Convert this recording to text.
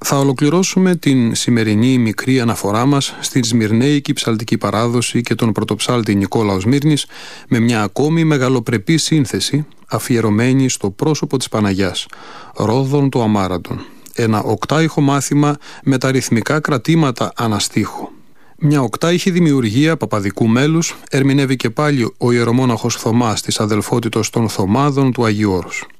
Θα ολοκληρώσουμε την σημερινή μικρή αναφορά μας στη σμυρναίικη ψαλτική παράδοση και τον πρωτοψάλτη Νικόλαο Σμύρνης με μια ακόμη μεγαλοπρεπή σύνθεση αφιερωμένη στο πρόσωπο της Παναγιάς, Ρόδον το Αμάραντον. Ένα οκτάηχο μάθημα με τα ρυθμικά κρατήματα αναστίχο. Μια οκτάηχη δημιουργία παπαδικού μέλους ερμηνεύει και πάλι ο ιερομόναχος Θωμάς της αδελφότητος των Θωμάδων του Αγίου Όρους.